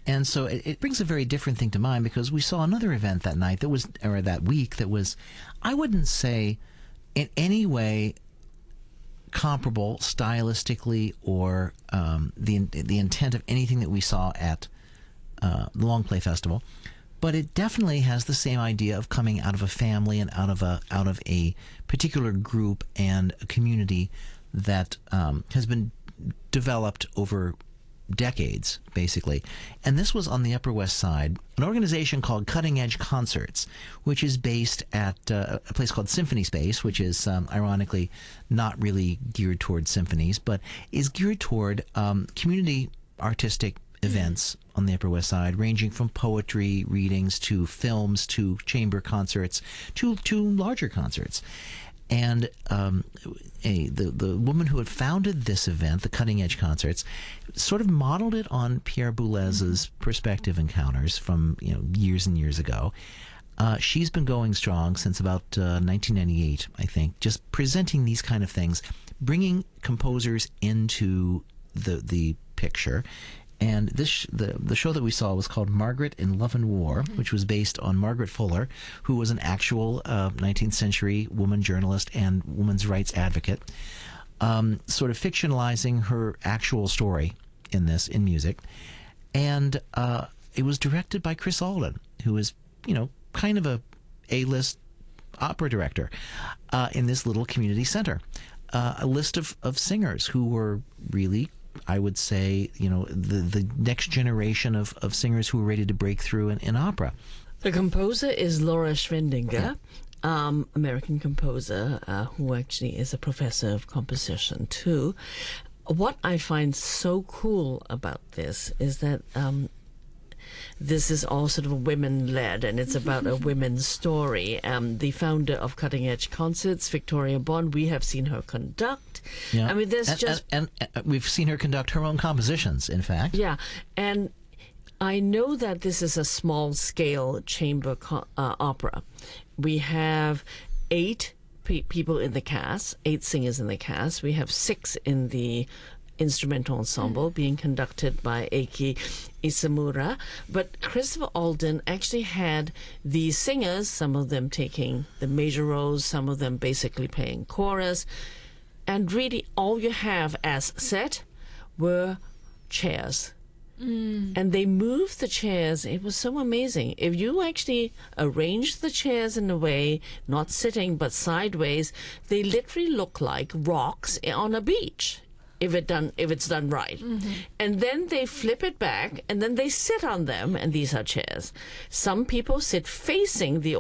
And so it brings a very different thing to mind, because we saw another event that night or that week that was, I wouldn't say in any way comparable stylistically or the intent of anything that we saw at the Long Play Festival, but it definitely has the same idea of coming out of a family and out of a particular group and a community that has been developed over decades, basically. And this was on the Upper West Side, an organization called Cutting Edge Concerts, which is based at a place called Symphony Space, which is ironically not really geared toward symphonies, but is geared toward community artistic events on the Upper West Side, ranging from poetry readings to films to chamber concerts to larger concerts. And the woman who had founded this event, the Cutting Edge Concerts, sort of modeled it on Pierre Boulez's Perspective Encounters from years and years ago. She's been going strong since about 1998, I think, just presenting these kind of things, bringing composers into the picture. And the show that we saw was called Margaret in Love and War, which was based on Margaret Fuller, who was an actual 19th century woman journalist and women's rights advocate, sort of fictionalizing her actual story in music. And it was directed by Chris Alden, who is, kind of a A-list opera director in this little community center. A list of singers who were really, I would say, the next generation of singers who were ready to break through in opera. The composer is Laura Schwendinger, American composer who actually is a professor of composition too. What I find so cool about this is that this is all sort of women-led, and it's about a women's story. The founder of Cutting Edge Concerts, Victoria Bond, we have seen her conduct. Yeah. I mean, there's and we've seen her conduct her own compositions, in fact. Yeah, and I know that this is a small-scale chamber opera. We have 8 people in the cast, 8 singers in the cast. We have 6 in the instrumental ensemble being conducted by Eiki Isamura. But Christopher Alden actually had the singers, some of them taking the major roles, some of them basically playing chorus. And really all you have as set were chairs. And they moved the chairs. It was so amazing. If you actually arrange the chairs in a way, not sitting but sideways, they literally look like rocks on a beach. If it's done right. And then they flip it back, and then they sit on them, and these are chairs. Some people sit facing the